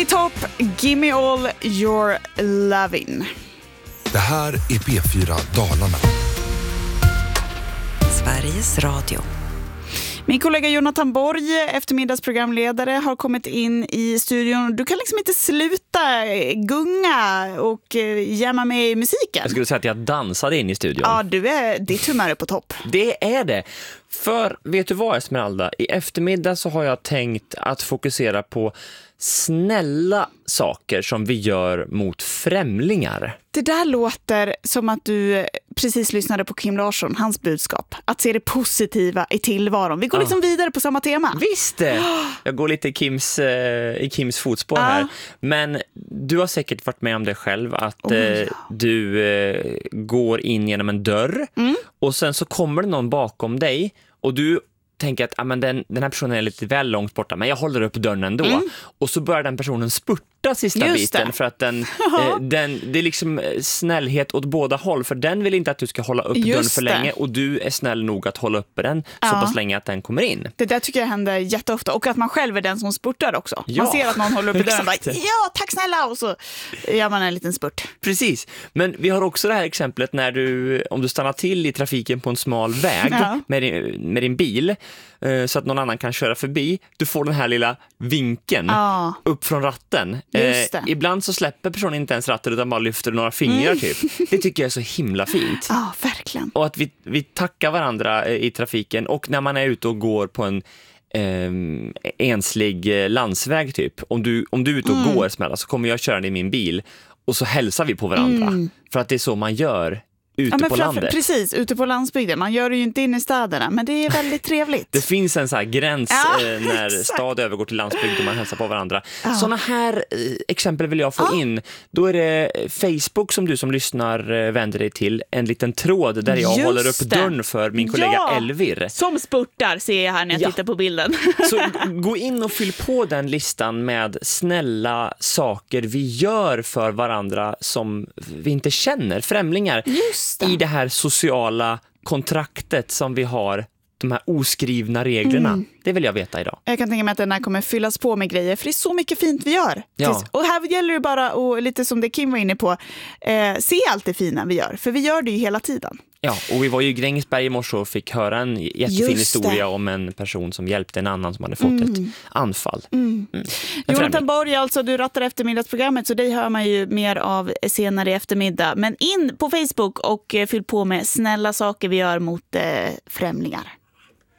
Top, Gimme All Your Lovin'. Det här är P4 Dalarna. Sveriges Radio. Min kollega Jonathan Borg, eftermiddagsprogramledare, har kommit in i studion. Du kan liksom inte sluta gunga och jämma med i musiken. Jag skulle säga att jag dansade in i studion. Ja, ditt humör är på topp. Det är det. För vet du vad, Esmeralda? I eftermiddag så har jag tänkt att fokusera på snälla saker som vi gör mot främlingar. Det där låter som att du precis lyssnade på Kim Larsson, hans budskap. Att se det positiva i tillvaron. Vi går liksom vidare på samma tema. Visst det! Jag går lite i Kims fotspår här. Men du har säkert varit med om det själv. Att du går in genom en dörr. Och sen så kommer det någon bakom dig. Och du tänker att den här personen är lite väl långt borta, men jag håller upp dörren ändå. Och så börjar den personen spurta sista biten för att det är liksom snällhet åt båda håll, för den vill inte att du ska hålla upp dörren för länge, och du är snäll nog att hålla upp den så pass länge att den kommer in. Det där tycker jag händer jätteofta, och att man själv är den som spurtar också. Man ser att någon håller upp dörren och bara, ja, tack snälla, och så gör man en liten spurt. Precis, men vi har också det här exemplet när om du stannar till i trafiken på en smal väg med din bil, så att någon annan kan köra förbi. Du får den här lilla vinkeln upp från ratten. Ibland så släpper personen inte ens ratten utan bara lyfter några fingrar typ. Det tycker jag är så himla fint. Ja, verkligen. Och att vi tackar varandra i trafiken. Och när man är ute och går på en enslig landsväg typ. Om du är ute och går, Smälla, så kommer jag köra i min bil. Och så hälsar vi på varandra. För att det är så man gör ute på landet. Precis, ute på landsbygden. Man gör det ju inte in i städerna, men det är väldigt trevligt. Det finns en så här gräns när stad övergår till landsbygd och man hälsar på varandra. Såna här exempel vill jag få in. Då är det Facebook som du som lyssnar vänder dig till. En liten tråd där jag håller upp dörren för min kollega Elvir. Som spurtar ser jag här när jag tittar på bilden. Så gå in och fyll på den listan med snälla saker vi gör för varandra som vi inte känner, främlingar. I det här sociala kontraktet som vi har, de här oskrivna reglerna. Det vill jag veta idag. Jag kan tänka mig att den här kommer fyllas på med grejer, för det är så mycket fint vi gör. Och här gäller det bara, och lite som det Kim var inne på, se allt det fina vi gör, för vi gör det ju hela tiden. Ja, och vi var ju i Grängesberg i morse och fick höra en jättefin historia om en person som hjälpte en annan som hade fått ett anfall. Jonathan Borg, alltså, du rattar eftermiddagsprogrammet, så dig hör man ju mer av senare i eftermiddag. Men in på Facebook och fyll på med snälla saker vi gör mot främlingar.